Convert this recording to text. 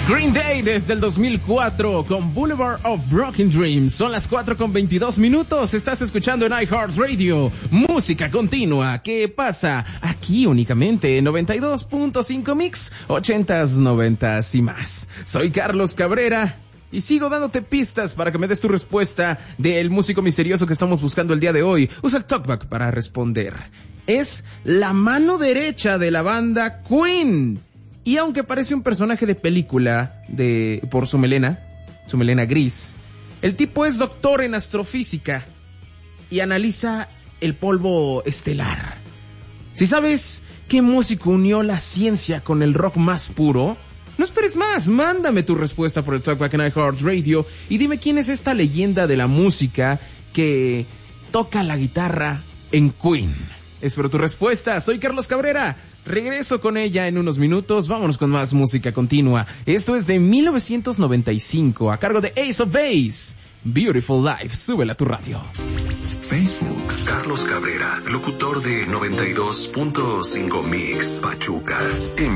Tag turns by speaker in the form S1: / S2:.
S1: Green Day desde el 2004 con Boulevard of Broken Dreams. Son las 4:22. Estás escuchando en iHeartRadio música continua que pasa aquí únicamente en 92.5 Mix, 80s, 90s y más. Soy Carlos Cabrera y sigo dándote pistas para que me des tu respuesta del músico misterioso que estamos buscando el día de hoy. Usa el talkback para responder. Es la mano derecha de la banda Queen. Y aunque parece un personaje de película por su melena gris, el tipo es doctor en astrofísica y analiza el polvo estelar. Si sabes qué músico unió la ciencia con el rock más puro, no esperes más, mándame tu respuesta por el Talkback en iHeartRadio y dime quién es esta leyenda de la música que toca la guitarra en Queen. Espero tu respuesta. Soy Carlos Cabrera. Regreso con ella en unos minutos. Vámonos con más música continua. Esto es de 1995 a cargo de Ace of Base. Beautiful Life. Súbela a tu radio.
S2: Facebook, Carlos Cabrera, locutor de 92.5 Mix, Pachuca.